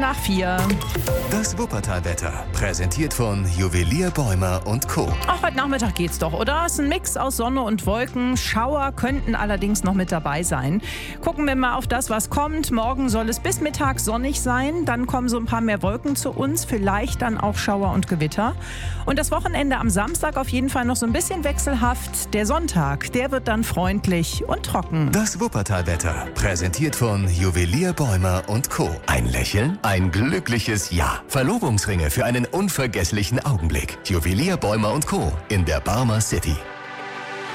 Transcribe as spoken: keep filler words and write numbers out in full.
nach vier. Das Wuppertal-Wetter, präsentiert von Juwelier Bäumer und Co. Ach, heute Nachmittag geht's doch, oder? Es ist ein Mix aus Sonne und Wolken. Schauer könnten allerdings noch mit dabei sein. Gucken wir mal auf das, was kommt. Morgen soll es bis Mittag sonnig sein. Dann kommen so ein paar mehr Wolken zu uns. Vielleicht dann auch Schauer und Gewitter. Und das Wochenende am Samstag auf jeden Fall noch so ein bisschen wechselhaft. Der Sonntag, der wird dann freundlich und trocken. Das Wuppertal-Wetter, präsentiert von Juwelier Bäumer und Co. Ein Lächeln, ein glückliches Ja. Verlobungsringe für einen unvergesslichen Augenblick. Juwelier Bäumer und Co. in der Barmer City.